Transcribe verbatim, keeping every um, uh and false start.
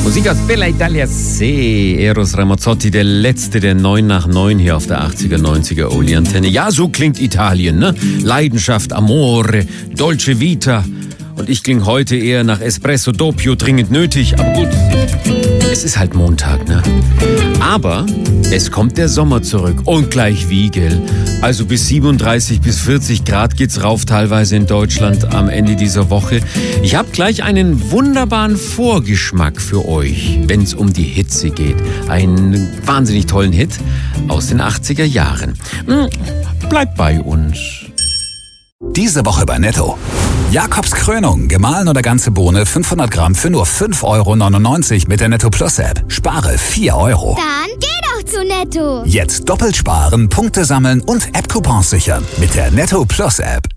Musik aus Bella Italia C. Eros Ramazzotti, der letzte der neun nach neun hier auf der achtziger, neunziger Oli-Antenne. Ja, so klingt Italien, ne? Leidenschaft, Amore, Dolce Vita. Und ich klinge heute eher nach Espresso Doppio, dringend nötig. Aber gut, es ist halt Montag, ne? Aber es kommt der Sommer zurück. Und gleich wie, gell? Also bis siebenunddreißig bis vierzig Grad geht's rauf, teilweise in Deutschland am Ende dieser Woche. Ich habe gleich einen wunderbaren Vorgeschmack für euch, wenn es um die Hitze geht. Einen wahnsinnig tollen Hit aus den achtziger Jahren. Bleibt bei uns. Diese Woche bei Netto. Jakobs Krönung, gemahlen oder ganze Bohne, fünfhundert Gramm für nur fünf Euro neunundneunzig mit der Netto Plus App. Spare vier Euro. Dann geh doch zu Netto. Jetzt doppelt sparen, Punkte sammeln und App-Coupons sichern mit der Netto Plus App.